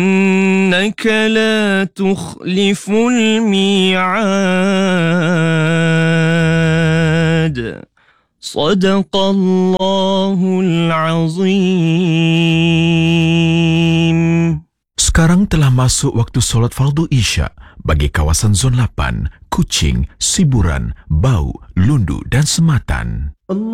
إنك لا تخلف الميعاد صدق الله العظيم. Sekarang telah masuk waktu solat fardu Isya bagi kawasan Zon 8, Kuching, Siburan, Bau, Lundu dan Sematan.